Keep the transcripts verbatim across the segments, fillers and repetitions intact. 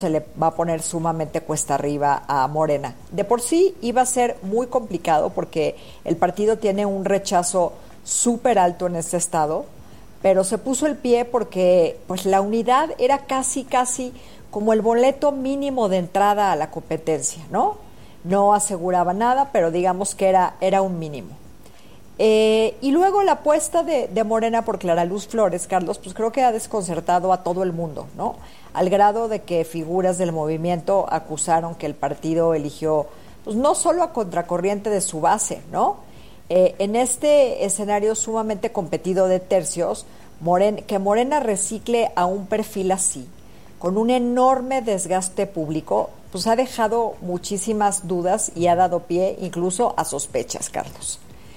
se le va a poner sumamente cuesta arriba a Morena. De por sí iba a ser muy complicado porque el partido tiene un rechazo súper alto en este estado, pero se puso el pie porque pues la unidad era casi, casi como el boleto mínimo de entrada a la competencia, ¿no? No aseguraba nada, pero digamos que era, era un mínimo. Eh, y luego la apuesta de, de Morena por Clara Luz Flores, Carlos, pues creo que ha desconcertado a todo el mundo, ¿no? Al grado de que figuras del movimiento acusaron que el partido eligió, pues no solo a contracorriente de su base, ¿no? Eh, en este escenario sumamente competido de tercios, Morena, que Morena recicle a un perfil así, con un enorme desgaste público, pues ha dejado muchísimas dudas y ha dado pie incluso a sospechas, Carlos.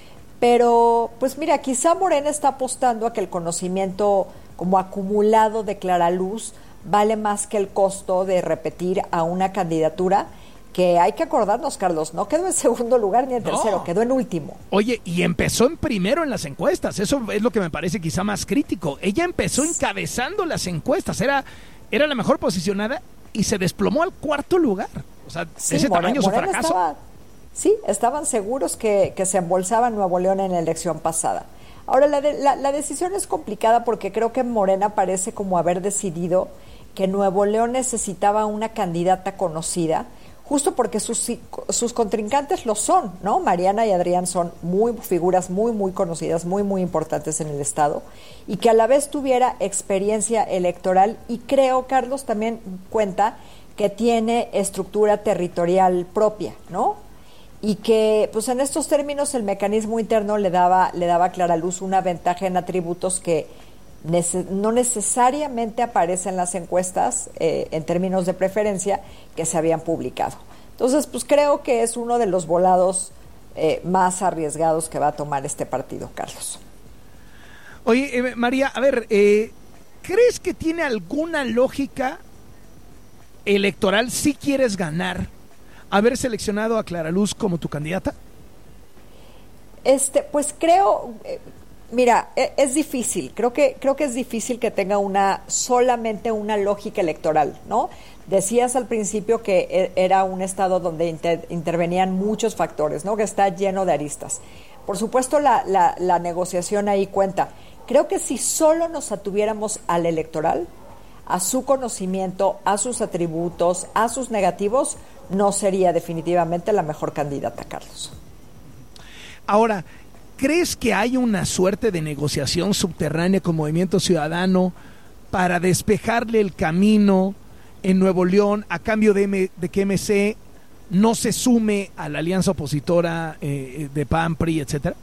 Pero, pues mira, quizá Morena está apostando a que el conocimiento como acumulado de Clara Luz vale más que el costo de repetir a una candidatura que hay que acordarnos, Carlos, no quedó en segundo lugar ni en tercero, no. Quedó en último. Oye, y empezó en primero en las encuestas, eso es lo que me parece quizá más crítico. Ella empezó encabezando las encuestas, era, era la mejor posicionada y se desplomó al cuarto lugar. O sea, sí, ese Morena, tamaño su Morena fracaso. Estaba, sí, estaban seguros que, que se embolsaba Nuevo León en la elección pasada. Ahora, la, de, la, la decisión es complicada porque creo que Morena parece como haber decidido que Nuevo León necesitaba una candidata conocida, justo porque sus, sus contrincantes lo son, ¿no? Mariana y Adrián son muy figuras muy, muy conocidas, muy, muy importantes en el Estado, y que a la vez tuviera experiencia electoral, y creo, Carlos, también cuenta que tiene estructura territorial propia, ¿no? Y que, pues en estos términos, el mecanismo interno le daba, le daba a Clara Luz una ventaja en atributos que Nece- no necesariamente aparece en las encuestas eh, en términos de preferencia que se habían publicado. Entonces, pues creo que es uno de los volados eh, más arriesgados que va a tomar este partido, Carlos. Oye, eh, María, a ver, eh, ¿crees que tiene alguna lógica electoral si quieres ganar haber seleccionado a Clara Luz como tu candidata? Este, pues creo... Eh, Mira, es difícil, creo que creo que es difícil que tenga una solamente una lógica electoral, ¿no? Decías al principio que era un estado donde inter, intervenían muchos factores, ¿no? Que está lleno de aristas. Por supuesto, la, la, la negociación ahí cuenta. Creo que si solo nos atuviéramos al electoral, a su conocimiento, a sus atributos, a sus negativos, no sería definitivamente la mejor candidata, Carlos. Ahora, ¿crees que hay una suerte de negociación subterránea con Movimiento Ciudadano para despejarle el camino en Nuevo León a cambio de, M, de que M C no se sume a la alianza opositora eh, de P A N, P R I, etcétera?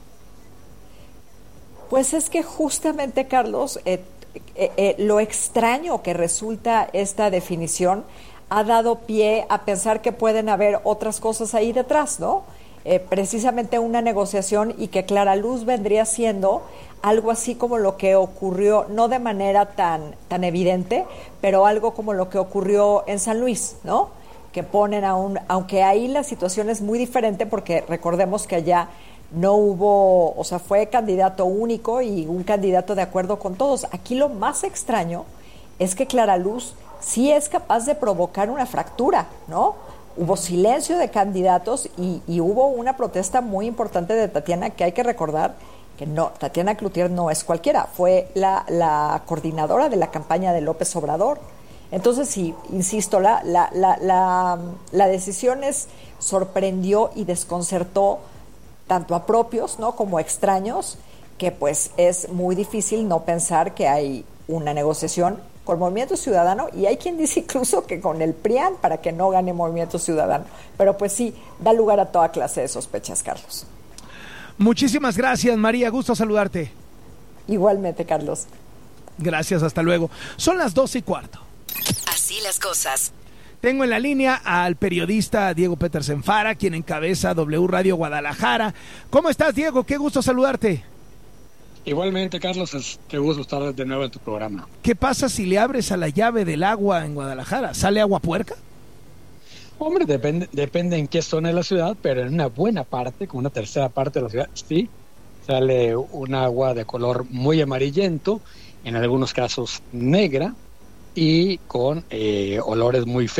Pues es que justamente, Carlos, eh, eh, eh, lo extraño que resulta esta definición ha dado pie a pensar que pueden haber otras cosas ahí detrás, ¿no? Eh, precisamente una negociación y que Clara Luz vendría siendo algo así como lo que ocurrió, no de manera tan, tan evidente, pero algo como lo que ocurrió en San Luis, ¿no? Que ponen a un, aunque ahí la situación es muy diferente porque recordemos que allá no hubo, o sea, fue candidato único y un candidato de acuerdo con todos. Aquí lo más extraño es que Clara Luz sí es capaz de provocar una fractura, ¿no? Hubo silencio de candidatos y, y hubo una protesta muy importante de Tatiana, que hay que recordar que no, Tatiana Cloutier no es cualquiera, fue la, la coordinadora de la campaña de López Obrador. Entonces, sí, insisto, la, la, la, la, la decisión es, sorprendió y desconcertó tanto a propios, ¿no?, como a extraños, que pues es muy difícil no pensar que hay una negociación con Movimiento Ciudadano, y hay quien dice incluso que con el P R I A N para que no gane Movimiento Ciudadano. Pero pues sí, da lugar a toda clase de sospechas, Carlos. Muchísimas gracias, María, gusto saludarte. Igualmente, Carlos. Gracias, hasta luego. Son las doce y cuarto. Así las cosas. Tengo en la línea al periodista Diego Petersen Fara, quien encabeza W Radio Guadalajara. ¿Cómo estás, Diego? Qué gusto saludarte. Igualmente, Carlos, es, qué gusto estar de nuevo en tu programa. ¿Qué pasa si le abres a la llave del agua en Guadalajara? ¿Sale agua puerca? Hombre, depende, depende en qué zona de la ciudad, pero en una buena parte, como una tercera parte de la ciudad, sí, sale un agua de color muy amarillento, en algunos casos negra, y con eh, olores muy feos.